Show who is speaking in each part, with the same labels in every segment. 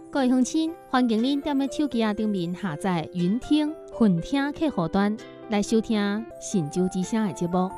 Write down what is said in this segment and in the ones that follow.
Speaker 1: 各位乡亲，欢迎您踮咧手机顶面下载云听、混听客户端来收听《神州之声》的节目。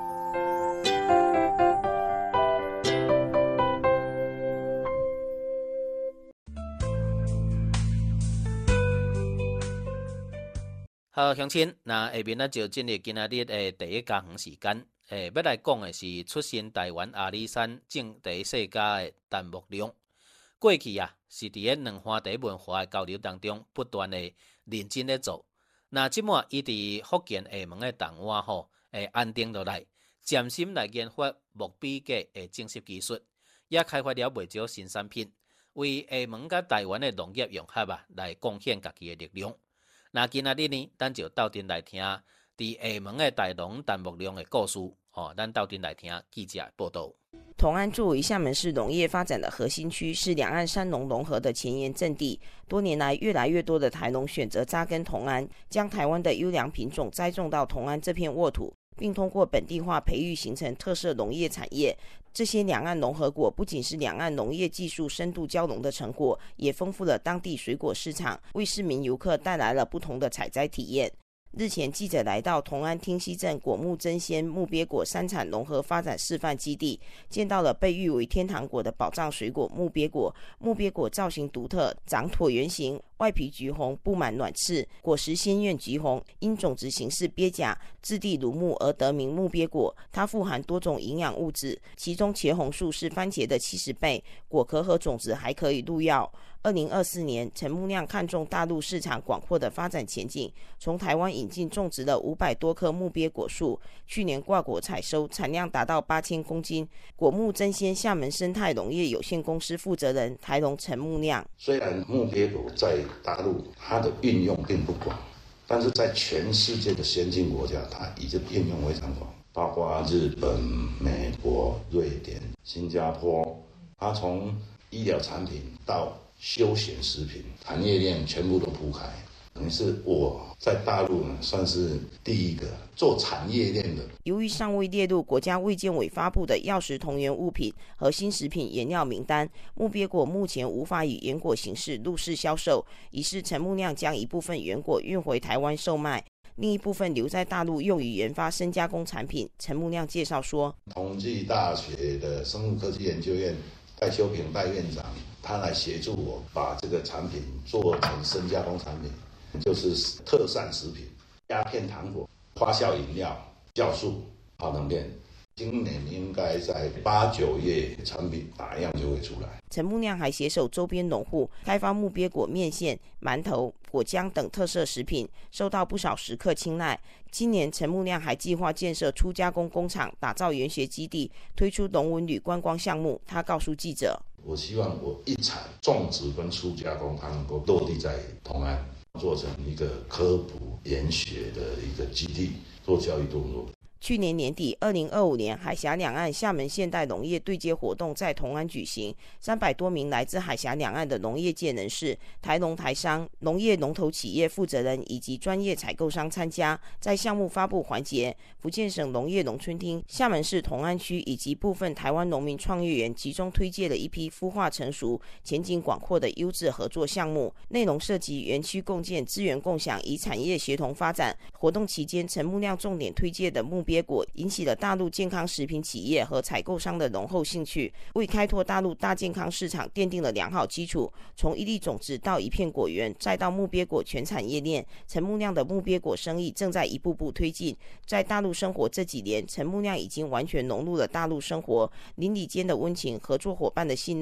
Speaker 2: 好，乡亲，那下面就进入今仔日的第一家园时间。要来讲的是出身台湾阿里山种茶世家的陈木亮。过去是伫咧两岸茶文化的交流当中，不断的认真咧做。那即满伊伫福建厦门的东湾安定落来，潜心来研发木笔架的正式技术，也开发了袂少新产品，为厦门甲台湾的农业融合来贡献家己的力量。那今仔日呢，咱就斗阵来听伫厦门的大农陈木亮的故事。咱斗阵来听记者报道。
Speaker 3: 同安作为厦门市农业发展的核心区，是两岸山农融合的前沿阵地。多年来，越来越多的台农选择扎根同安，将台湾的优良品种栽种到同安这片沃土，并通过本地化培育形成特色农业产业。这些两岸融合果不仅是两岸农业技术深度交融的成果，也丰富了当地水果市场，为市民游客带来了不同的采摘体验。日前，记者来到同安汀溪镇果木真鲜木鳖果山产融合发展示范基地，见到了被誉为天堂果的宝藏水果木鳖果。木鳖果造型独特，长椭圆形，外皮橘红，布满卵刺，果实鲜艳橘红，因种植形式鳖甲，质地如木而得名木鳖果。它富含多种营养物质，其中茄红素是番茄的70倍，果壳和种子还可以入药。2024年，陈木亮看中大陆市场广阔的发展前景，从台湾引进种植了500多棵木鳖果树，去年挂果采收，产量达到8000公斤。果木真鲜厦门生态农业有限公司负责人台农陈木亮：
Speaker 4: 虽然木鳖果在大陆它的运用并不广，但是在全世界的先进国家，它已经应用非常广，包括日本、美国、瑞典、新加坡，它从医疗产品到休闲食品产业链全部都铺开，等于是我在大陆呢算是第一个做产业链的。
Speaker 3: 由于尚未列入国家卫健委发布的药食同源物品和新食品原料名单，木鳖果目前无法以原果形式入市销售，于是陈木亮将一部分原果运回台湾售卖，另一部分留在大陆用于研发深加工产品。陈木亮介绍说，
Speaker 4: 统计大学的生物科技研究院戴修平戴院长，他来协助我把这个产品做成深加工产品，就是特sản食品、鸦片糖果、发酵饮料、酵素、泡腾片。今年应该在8、9月产品打样就会出来。
Speaker 3: 陈木亮还携手周边农户开发木鳖果面线、馒头、果浆等特色食品，受到不少食客青睐。今年陈木亮还计划建设初加工工厂，打造研学基地，推出农文旅观光项目。他告诉记者，
Speaker 4: 我希望我一产种植跟初加工它能够落地在同安，做成一个科普研学的一个基地，做教育动作。
Speaker 3: 去年年底，2025年海峡两岸厦门现代农业对接活动在同安举行，300多名来自海峡两岸的农业界人士、台农台商、农业龙头企业负责人以及专业采购商参加。在项目发布环节，福建省农业农村厅、厦门市同安区以及部分台湾农民创业园集中推介了一批孵化成熟、前景广阔的优质合作项目，内容涉及园区共建、资源共享与产业协同发展。活动期间，陈木亮重点推介的目鳖果引起了大陆健康食品企业和采购商的浓厚兴趣，为开拓大陆大健康市场奠定了良好基础。从一粒种子到一片果园，再到木鳖果全产业链，陈木亮的木鳖果生意正在一步步推进。在大陆生活这几年，陈木亮已经完全融入了大陆生活，邻里间的温情、合作伙伴的信任